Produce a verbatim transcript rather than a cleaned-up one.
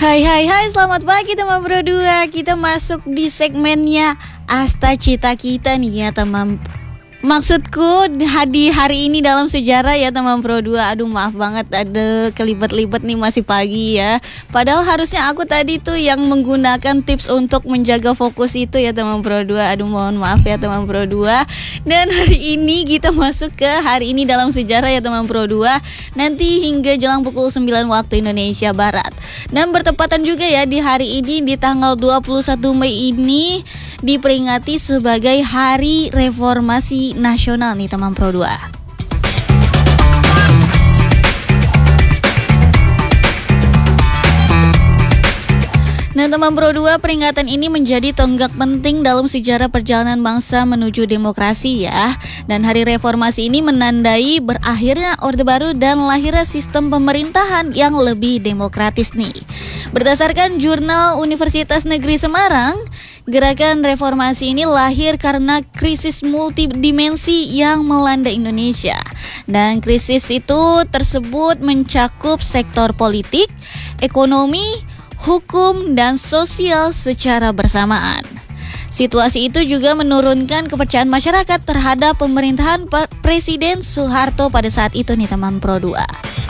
Hai hai hai, selamat pagi teman berdua. Kita masuk di segmennya Asta Cita Kita nih ya teman. Maksudku di hari ini dalam sejarah ya teman Pro dua. Aduh maaf banget ada kelibet-libet nih masih pagi ya. Padahal harusnya aku tadi tuh yang menggunakan tips untuk menjaga fokus itu ya teman Pro dua. Aduh mohon maaf ya teman Pro dua. Dan hari ini kita masuk ke hari ini dalam sejarah ya teman Pro dua. Nanti hingga jelang pukul sembilan waktu Indonesia Barat. Dan bertepatan juga ya di hari ini di tanggal dua puluh satu Mei ini diperingati sebagai Hari Reformasi Nasional nih teman Pro dua. Nah teman Pro dua, peringatan ini menjadi tonggak penting dalam sejarah perjalanan bangsa menuju demokrasi ya. Dan hari reformasi ini menandai berakhirnya Orde Baru dan lahirnya sistem pemerintahan yang lebih demokratis nih. Berdasarkan jurnal Universitas Negeri Semarang, gerakan reformasi ini lahir karena krisis multidimensi yang melanda Indonesia. Dan krisis itu tersebut mencakup sektor politik, ekonomi, hukum, dan sosial secara bersamaan. Situasi itu juga menurunkan kepercayaan masyarakat terhadap pemerintahan Presiden Soeharto pada saat itu nih teman Pro dua.